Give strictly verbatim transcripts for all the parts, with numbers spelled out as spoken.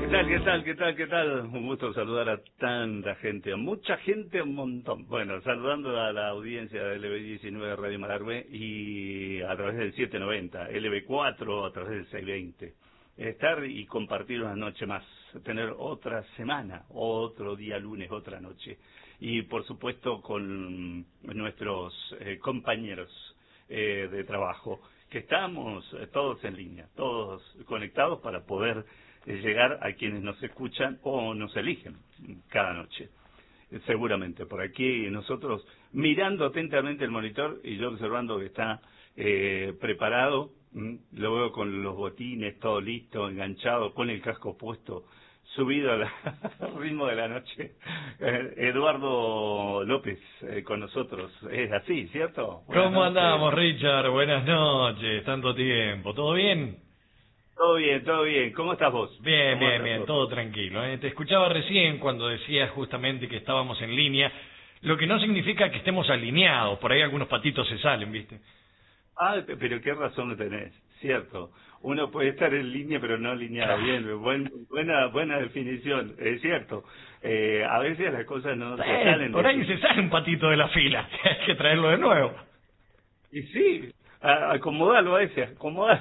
¿Qué tal, qué tal, qué tal, qué tal? Un gusto saludar a tanta gente, a mucha gente, un montón. Bueno, saludando a la audiencia de L B diecinueve Radio Malargüe y a través del setecientos noventa, L B cuatro a través del seiscientos veinte. Estar y compartir una noche más, tener otra semana, otro día lunes, otra noche. Y por supuesto con nuestros eh, compañeros eh, de trabajo, que estamos eh, todos en línea, todos conectados para poder eh, llegar a quienes nos escuchan o nos eligen cada noche. Eh, seguramente por aquí nosotros mirando atentamente el monitor y yo observando que está eh, preparado, ¿m? Lo veo con los botines, todo listo, enganchado, con el casco puesto, subido al ritmo de la noche. Eh, Eduardo López eh, con nosotros, es así, ¿cierto? Buenas ¿Cómo noches. andamos, Richard? Buenas noches, tanto tiempo, ¿todo bien? Todo bien, todo bien, ¿cómo estás vos? Bien, bien, bien, todo tranquilo. ¿eh? Te escuchaba recién cuando decías justamente que estábamos en línea, lo que no significa que estemos alineados, por ahí algunos patitos se salen, ¿viste? Ah, pero qué razón tenés, cierto. Uno puede estar en línea pero no alineado. Bien, buen, buena buena definición, es cierto. Eh, a veces las cosas no eh, se salen. Por ahí se sale un patito de la fila, hay que traerlo de nuevo. Y sí, a, acomodalo a ese, acomodalo.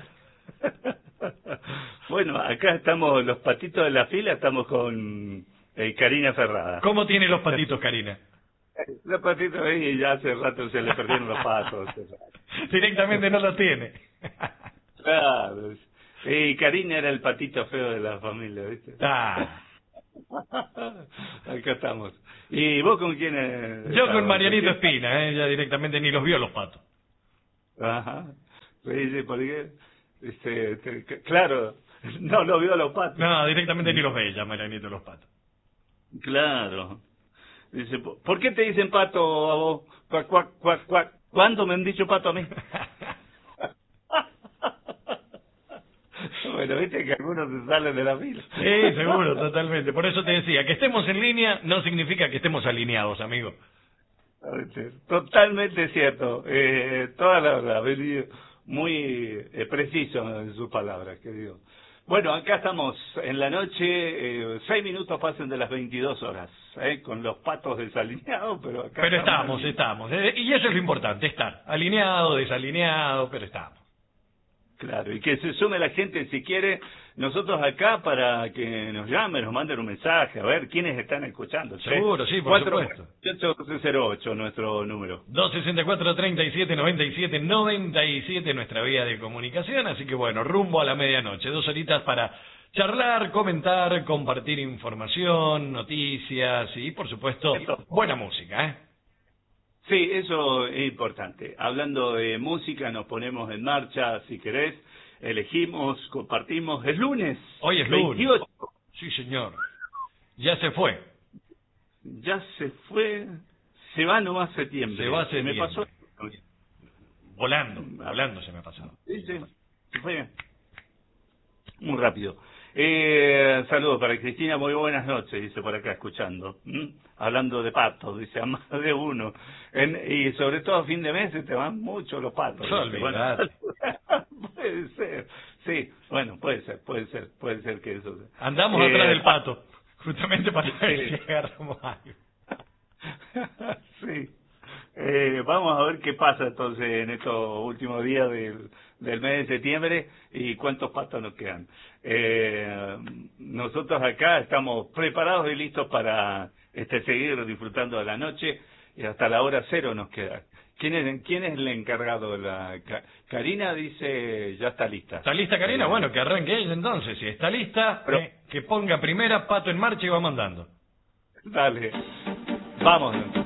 Bueno, acá estamos, los patitos de la fila, estamos con eh, Karina Ferrada. ¿Cómo tiene los patitos, Karina? Los patitos ahí ya hace rato se le perdieron los patos. Directamente no los tiene. Claro. Y Karina era el patito feo de la familia, ¿viste? Ah. Acá estamos. ¿Y vos con quién? Es? Yo con Marianito Espina, ¿eh? Ella directamente ni los vio los patos. Ajá. Sí, sí, porque, este, este, claro, no lo vio los patos. No, directamente ni los ve ella, Marianito, los patos. Claro. Dice, ¿por qué te dicen pato a vos? Cuac, cuac, cuac, cuac. ¿Cuándo me han dicho pato a mí? Bueno, viste que algunos se salen de la fila. Sí, seguro, totalmente. Por eso te decía, que estemos en línea no significa que estemos alineados, amigo. Totalmente cierto. Eh, toda la verdad, venido muy eh, preciso en sus palabras, querido. Bueno, acá estamos en la noche, eh, seis minutos pasan de las veintidós horas, eh, con los patos desalineados, pero acá Pero estamos, estamos, estamos. Eh, y eso es lo importante, estar alineado, desalineado, pero estamos. Claro, y que se sume la gente si quiere, nosotros acá para que nos llamen, nos manden un mensaje, a ver quiénes están escuchando. Seguro, sí, por supuesto. ocho cero ocho, nuestro número. dos sesenta y cuatro, treinta y siete, noventa y siete, noventa y siete, nuestra vía de comunicación, así que bueno, rumbo a la medianoche, dos horitas para charlar, comentar, compartir información, noticias y por supuesto, buena música, ¿eh? Sí, eso es importante. Hablando de música, nos ponemos en marcha, si querés, elegimos, compartimos. Es lunes. Hoy es lunes. veintiocho. Sí, señor. Ya se fue. Ya se fue. Se va nomás septiembre. Se va septiembre. Me pasó. Volando, volando se me ha pasado. Sí, sí. Se fue muy rápido. Eh, saludos para Cristina, muy buenas noches, dice por acá, escuchando. ¿Mm? Hablando de patos, dice, a más de uno. En, y sobre todo a fin de mes se te van mucho los patos. Bueno, puede ser, sí, bueno, puede ser, puede ser, puede ser que eso sea. Andamos eh, atrás del pato, justamente para ver sí. si agarramos algo. Sí. Eh, vamos a ver qué pasa entonces en estos últimos días del, del mes de septiembre y cuántos patos nos quedan. Eh, nosotros acá estamos preparados y listos para este seguir disfrutando de la noche y hasta la hora cero nos queda. ¿Quién es, quién es el encargado de la... Karina dice, ya está lista. ¿Está lista, Karina? Bueno, que arranque ella entonces. Si está lista, Pero, eh, que ponga primera, pato en marcha y va mandando. Dale, vamos.